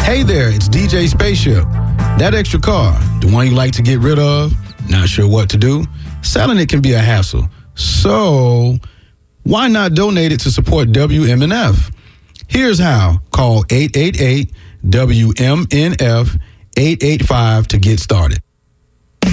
Hey there, it's DJ Spaceship. That extra car, the one you like to get rid of, not sure what to do? Selling it can be a hassle. So, why not donate it to support WMNF? Here's how. Call 888-WMNF 885 to get started.